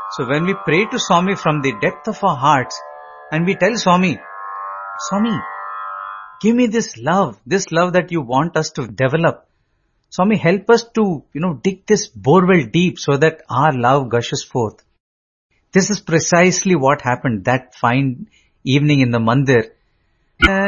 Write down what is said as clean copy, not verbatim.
So when we pray to Swami from the depth of our hearts and we tell Swami, Swami, give me this love that you want us to develop. Swami, help us to, dig this borewell deep so that our love gushes forth. This is precisely what happened that fine evening in the mandir.